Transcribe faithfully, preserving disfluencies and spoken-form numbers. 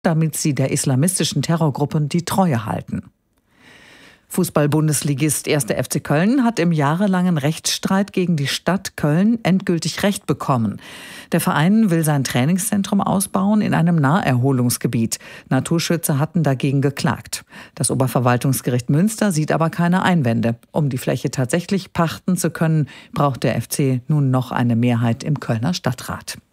damit sie der islamistischen Terrorgruppe die Treue halten. Fußball-Bundesligist erster F C Köln hat im jahrelangen Rechtsstreit gegen die Stadt Köln endgültig Recht bekommen. Der Verein will sein Trainingszentrum ausbauen in einem Naherholungsgebiet. Naturschützer hatten dagegen geklagt. Das Oberverwaltungsgericht Münster sieht aber keine Einwände. Um die Fläche tatsächlich pachten zu können, braucht der F C nun noch eine Mehrheit im Kölner Stadtrat.